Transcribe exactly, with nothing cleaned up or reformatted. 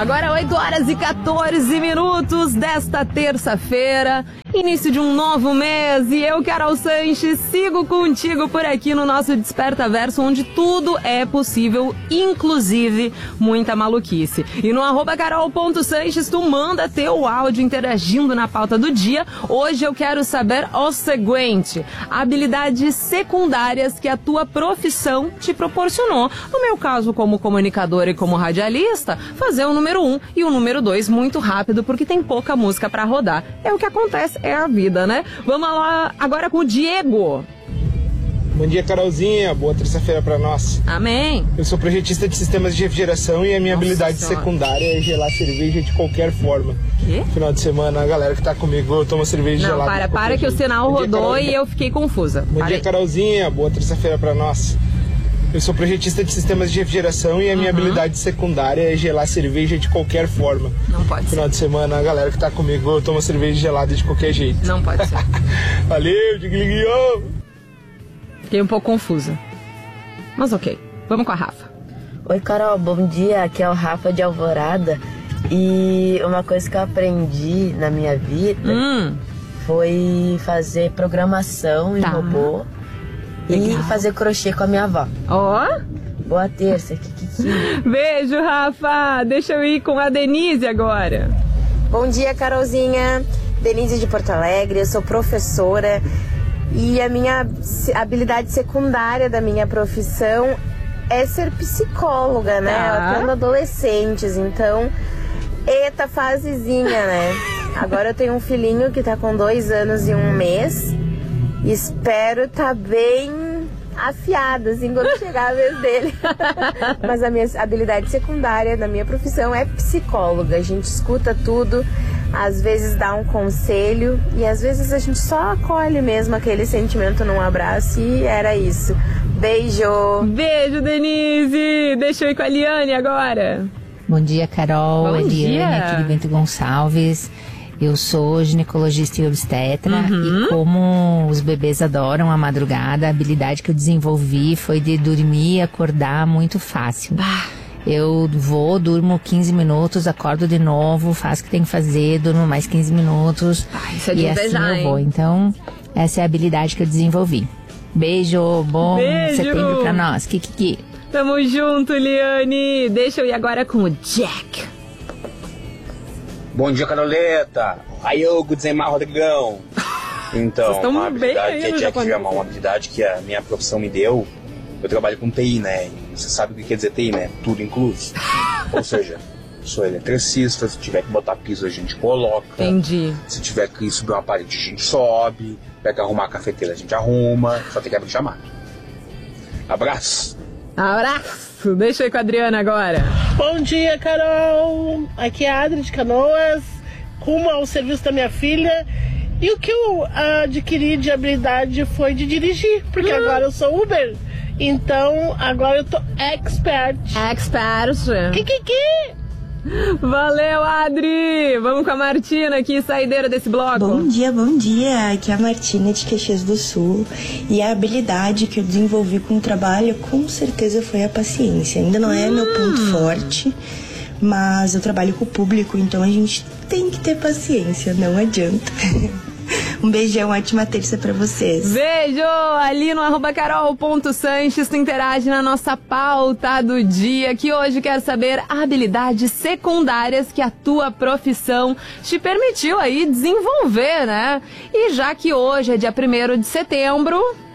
Agora oito horas e quatorze minutos desta terça-feira, início de um novo mês, e eu, Carol Sanches, sigo contigo por aqui no nosso Desperta Verso, onde tudo é possível, inclusive muita maluquice. E no arroba carol.sanches tu manda teu áudio interagindo na pauta do dia. Hoje eu quero saber o seguinte: habilidades secundárias que a tua profissão te proporcionou. No meu caso, como comunicadora e como radialista, fazer o número um e o número dois muito rápido, porque tem pouca música pra rodar. É o que acontece, é a vida, né? Vamos lá agora com o Diego. Bom dia, Carolzinha. Boa terça-feira pra nós. Amém. Eu sou projetista de sistemas de refrigeração e a minha Nossa habilidade senhora. secundária é gelar cerveja de qualquer forma. Quê? Final de semana, a galera que tá comigo, eu tomo cerveja Não, gelada. para, de qualquer para que o jeito. sinal Bom dia, rodou Carolzinha. e eu fiquei confusa. Bom Parei. dia, Carolzinha. Boa terça-feira pra nós. Eu sou projetista de sistemas de refrigeração e a minha Uhum. habilidade secundária é gelar cerveja de qualquer forma. Não pode Final ser. de semana, a galera que tá comigo, eu tomo cerveja gelada de qualquer jeito. Não pode ser. Valeu, Digliguinho! Fiquei um pouco confusa. Mas ok, vamos com a Rafa. Oi, Carol, bom dia. Aqui é o Rafa de Alvorada. E uma coisa que eu aprendi na minha vida Hum, foi fazer programação em Tá. robô e Legal. fazer crochê com a minha avó. ó. Boa terça, Kikiki. Beijo, Rafa. Deixa eu ir com a Denise agora. Bom dia, Carolzinha. Denise de Porto Alegre, eu sou professora e a minha habilidade secundária da minha profissão é ser psicóloga, né? Tá. Eu atendo adolescentes, então, eita fasezinha, né? Agora eu tenho um filhinho que tá com dois anos e um mês. Espero tá bem afiado, assim, quando chegar a vez dele. Mas a minha habilidade secundária da minha profissão é psicóloga. A gente escuta tudo, às vezes dá um conselho e às vezes a gente só acolhe mesmo aquele sentimento num abraço, e era isso. Beijo! Beijo, Denise. Deixa eu ir com a Liane agora. Bom dia, Carol. Bom Eliane, dia. aqui de Bento Gonçalves. Eu sou ginecologista e obstetra. Uhum. E como os bebês adoram a madrugada, a habilidade que eu desenvolvi foi de dormir e acordar muito fácil. Eu vou, durmo quinze minutos, acordo de novo, faço o que tem que fazer, durmo mais quinze minutos. Ah, isso é de e assim invejar, eu vou. hein? Então, essa é a habilidade que eu desenvolvi. Beijo, bom Beijo. setembro pra nós. Kikiki. Tamo junto, Liane. Deixa eu ir agora com o Jack. Bom dia, Caroleta. Aí eu, Gudzemar Rodrigão. Então, Vocês tão uma bem habilidade aí que a no Jack japonês. chama, uma habilidade que a minha profissão me deu. Eu trabalho com T I, né? E você sabe o que quer dizer T I, né? Tudo incluso. Ou seja, sou eletricista, se tiver que botar piso a gente coloca. Entendi. Se tiver que subir uma parede a gente sobe. Se tiver que arrumar a cafeteira a gente arruma. Só tem que abrir chamado. Abraço. Abraço. Deixa eu ir com a Adriana agora. Bom dia, Carol. Aqui é a Adri de Canoas, rumo ao serviço da minha filha. E o que eu adquiri de habilidade foi de dirigir, porque Hum. agora eu sou Uber. Então, agora eu tô expert. Expert. Kikiki! Valeu, Adri. Vamos com a Martina aqui, saideira desse bloco. Bom dia, bom dia. Aqui é a Martina de Caxias do Sul. E a habilidade que eu desenvolvi com o trabalho, com certeza, foi a paciência. Ainda não é meu ponto forte, mas eu trabalho com o público, então a gente tem que ter paciência, não adianta. Um beijão, ótima terça pra vocês. Beijo! Ali no arroba carol.sanches, tu interage na nossa pauta do dia, que hoje quero saber habilidades secundárias que a tua profissão te permitiu aí desenvolver, né? E já que hoje é dia primeiro de setembro,